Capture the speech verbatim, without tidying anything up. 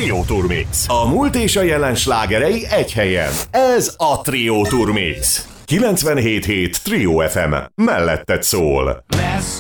Trio Tour Mix. A múlt és a jelen slágerei egy helyen. Ez a Trio Tour Mix. kilencvenhét hét Trio ef em. Melletted szól. Lesz